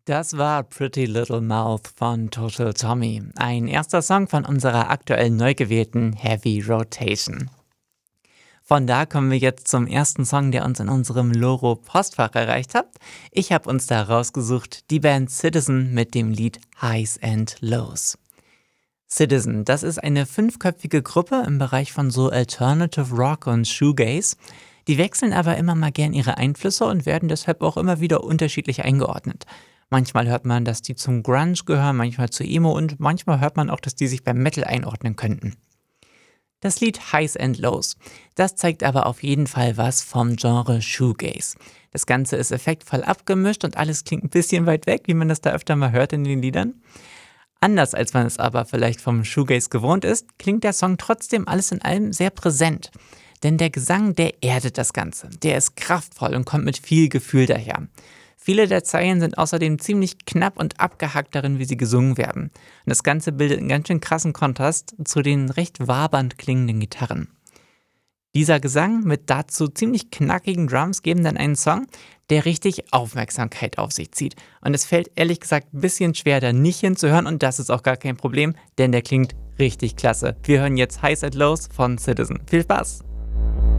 Das war Pretty Little Mouth von Total Tommy, ein erster Song von unserer aktuell neu gewählten Heavy Rotation. Von da kommen wir jetzt zum ersten Song, der uns in unserem Loro-Postfach erreicht hat. Ich habe uns da rausgesucht die Band Citizen mit dem Lied Highs and Lows. Citizen, das ist eine fünfköpfige Gruppe im Bereich von so Alternative Rock und Shoegaze. Die wechseln aber immer mal gern ihre Einflüsse und werden deshalb auch immer wieder unterschiedlich eingeordnet. Manchmal hört man, dass die zum Grunge gehören, manchmal zu Emo und manchmal hört man auch, dass die sich beim Metal einordnen könnten. Das Lied Highs and Lows, das zeigt aber auf jeden Fall was vom Genre Shoegaze. Das Ganze ist effektvoll abgemischt und alles klingt ein bisschen weit weg, wie man das da öfter mal hört in den Liedern. Anders als man es aber vielleicht vom Shoegaze gewohnt ist, klingt der Song trotzdem alles in allem sehr präsent. Denn der Gesang, der erdet das Ganze. Der ist kraftvoll und kommt mit viel Gefühl daher. Viele der Zeilen sind außerdem ziemlich knapp und abgehackt darin, wie sie gesungen werden. Und das Ganze bildet einen ganz schön krassen Kontrast zu den recht wabernd klingenden Gitarren. Dieser Gesang mit dazu ziemlich knackigen Drums geben dann einen Song, der richtig Aufmerksamkeit auf sich zieht. Und es fällt ehrlich gesagt ein bisschen schwer, da nicht hinzuhören und das ist auch gar kein Problem, denn der klingt richtig klasse. Wir hören jetzt Highs and Lows von Citizen. Viel Spaß!